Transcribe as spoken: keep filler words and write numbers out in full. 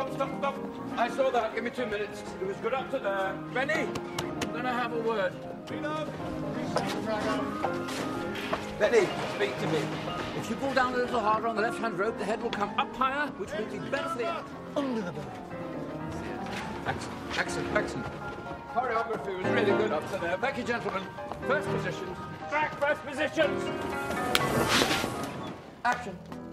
stop, stop, stop. I saw that. Give me two minutes. It was good up to there. Benny, I'm going to have a word. Benny, speak to me. If you pull down a little harder on the left-hand rope, the head will come up higher, which will be better for the under the boat. Excellent, excellent, excellent. Choreography was really good up to there. Thank you, gentlemen. First positions. Back, first positions. Action.